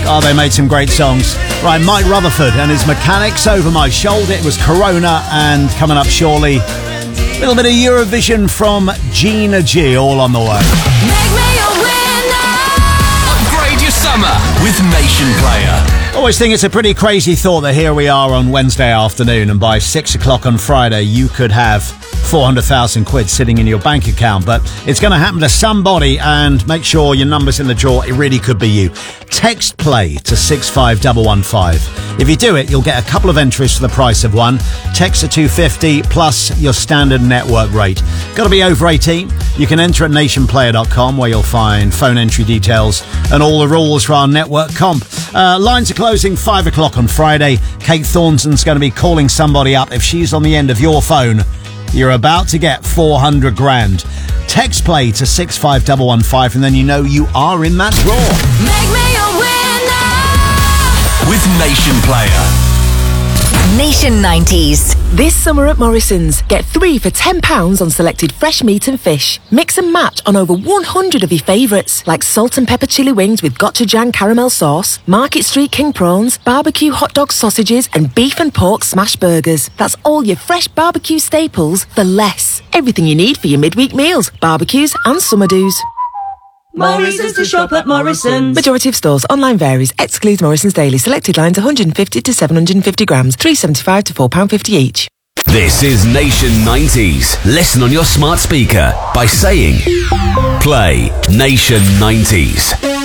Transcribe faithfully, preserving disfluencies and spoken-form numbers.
Oh, they made some great songs. Right, Mike Rutherford and his Mechanics, Over My Shoulder. It was Corona, and coming up shortly, a little bit of Eurovision from Gina G, all on the way. Make me a winner. Upgrade your summer with Nation Player. Always think it's a pretty crazy thought that here we are on Wednesday afternoon, and by six o'clock on Friday you could have four hundred thousand quid sitting in your bank account. But it's going to happen to somebody, and make sure your number's in the draw. It really could be you. Text play to six five one one five. If you do it, you'll get a couple of entries for the price of one. Text to two fifty plus your standard network rate. Got to be over eighteen. You can enter at nation player dot com, where you'll find phone entry details and all the rules for our network comp. Uh, lines are closing five o'clock on Friday. Kate Thornton's going to be calling somebody up. If she's on the end of your phone, you're about to get four hundred grand. Text play to six five one one five, and then you know you are in that draw. Make me a winner. With Nation Player. Nation nineties. This summer at Morrison's, get three for ten pounds on selected fresh meat and fish. Mix and match on over one hundred of your favourites, like salt and pepper chili wings with gochujang caramel sauce, Market Street king prawns, barbecue hot dog sausages, and beef and pork smash burgers. That's all your fresh barbecue staples for less. Everything you need for your midweek meals, barbecues and summer do's. Morrison's to shop at Morrison's. Majority of stores. Online varies. Excludes Morrison's Daily. Selected lines one hundred fifty to seven hundred fifty grams. three seventy-five to four pounds fifty each. This is Nation nineties. Listen on your smart speaker by saying, play Nation nineties.